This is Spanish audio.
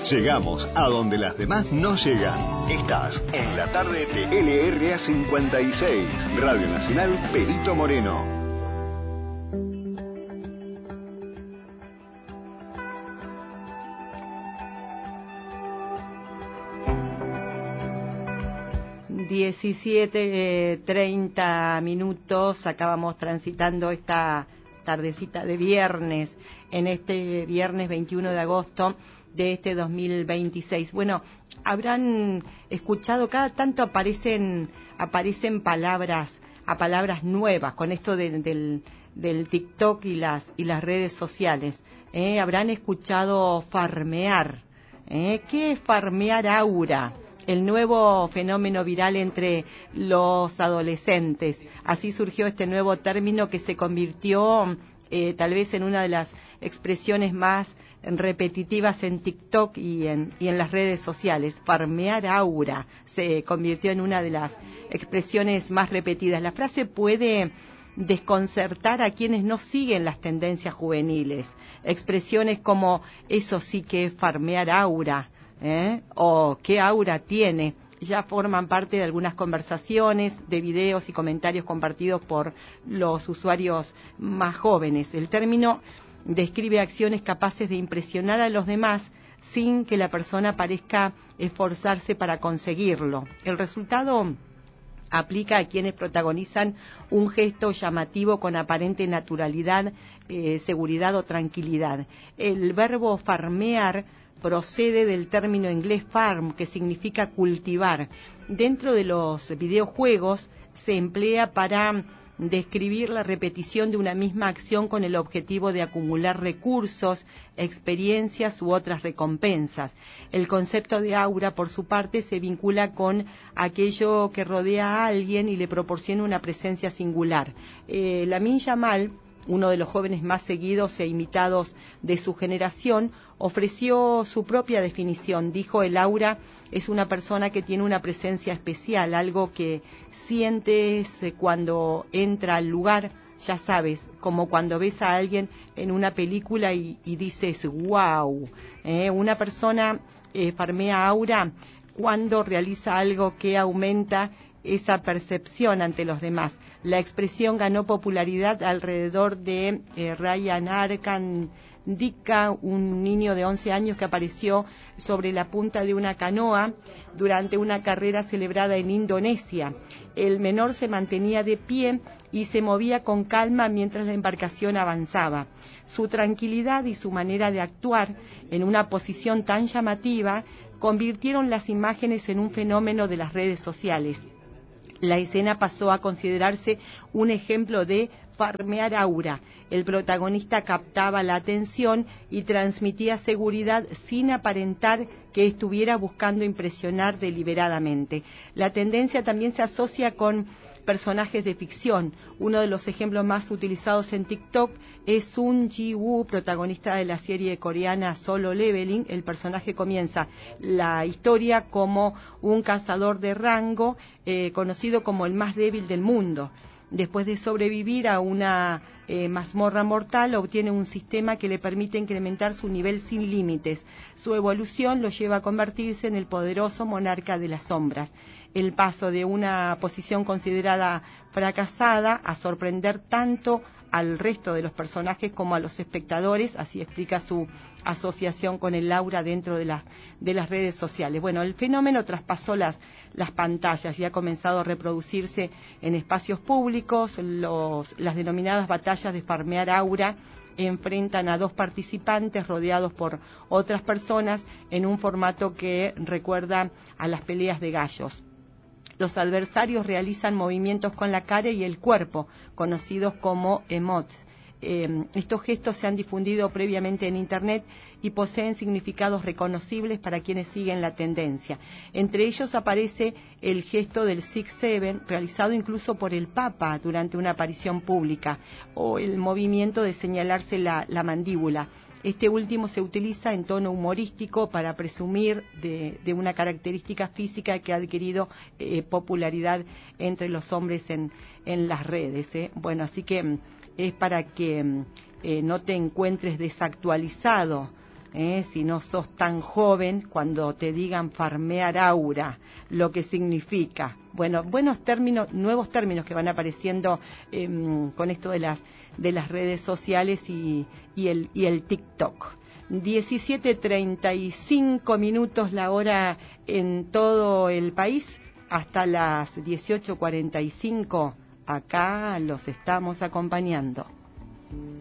Llegamos a donde las demás no llegan. Estás en la tarde de LRA 56, Radio Nacional Perito Moreno. ...17:30 minutos... acabamos transitando esta tardecita de viernes... en este viernes 21 de agosto... de este 2026. Bueno, habrán escuchado, cada tanto aparecen palabras nuevas con esto del TikTok y las redes sociales. Habrán escuchado farmear. ¿Qué es farmear aura? El nuevo fenómeno viral entre los adolescentes. Así surgió este nuevo término que se convirtió tal vez en una de las expresiones más repetitivas en TikTok y en las redes sociales. Farmear aura se convirtió en una de las expresiones más repetidas. La frase puede desconcertar a quienes no siguen las tendencias juveniles. Expresiones como "eso sí que es farmear aura", o "qué aura tiene", ya forman parte de algunas conversaciones, de videos y comentarios compartidos por los usuarios más jóvenes. El término describe acciones capaces de impresionar a los demás sin que la persona parezca esforzarse para conseguirlo. El resultado aplica a quienes protagonizan un gesto llamativo con aparente naturalidad, seguridad o tranquilidad. El verbo farmear procede del término inglés farm, que significa cultivar. Dentro de los videojuegos se emplea para describir la repetición de una misma acción con el objetivo de acumular recursos, experiencias u otras recompensas. El concepto de aura, por su parte, se vincula con aquello que rodea a alguien y le proporciona una presencia singular. Lamine Yamal, uno de los jóvenes más seguidos e imitados de su generación, ofreció su propia definición. Dijo: el aura es una persona que tiene una presencia especial, algo que sientes cuando entra al lugar, ya sabes, como cuando ves a alguien en una película y dices wow. Una persona farmea aura cuando realiza algo que aumenta esa percepción ante los demás. La expresión ganó popularidad alrededor de Ryan Arkandika, un niño de 11 años que apareció sobre la punta de una canoa durante una carrera celebrada en Indonesia. El menor se mantenía de pie y se movía con calma mientras la embarcación avanzaba. Su tranquilidad y su manera de actuar en una posición tan llamativa convirtieron las imágenes en un fenómeno de las redes sociales. La escena pasó a considerarse un ejemplo de farmear aura. El protagonista captaba la atención y transmitía seguridad sin aparentar que estuviera buscando impresionar deliberadamente. La tendencia también se asocia con personajes de ficción. Uno de los ejemplos más utilizados en TikTok es Sung Ji-woo, protagonista de la serie coreana Solo Leveling. El personaje comienza la historia como un cazador de rango, conocido como el más débil del mundo. Después de sobrevivir a una mazmorra mortal, obtiene un sistema que le permite incrementar su nivel sin límites. Su evolución lo lleva a convertirse en el poderoso monarca de las sombras. El paso de una posición considerada fracasada a sorprender tanto al resto de los personajes como a los espectadores, así explica su asociación con el aura dentro de las redes sociales. Bueno, el fenómeno traspasó las pantallas y ha comenzado a reproducirse en espacios públicos. Las denominadas batallas de farmear aura enfrentan a dos participantes rodeados por otras personas en un formato que recuerda a las peleas de gallos. Los adversarios realizan movimientos con la cara y el cuerpo, conocidos como emotes. Estos gestos se han difundido previamente en Internet y poseen significados reconocibles para quienes siguen la tendencia. Entre ellos aparece el gesto del 6-7, realizado incluso por el Papa durante una aparición pública, o el movimiento de señalarse la mandíbula. Este último se utiliza en tono humorístico para presumir de una característica física que ha adquirido popularidad entre los hombres en las redes. Bueno, así que es para que no te encuentres desactualizado si no sos tan joven, cuando te digan farmear aura, lo que significa. Bueno, buenos términos, nuevos términos que van apareciendo con esto de las redes sociales y el TikTok. 17:35 minutos la hora en todo el país, hasta las 18:45 acá los estamos acompañando.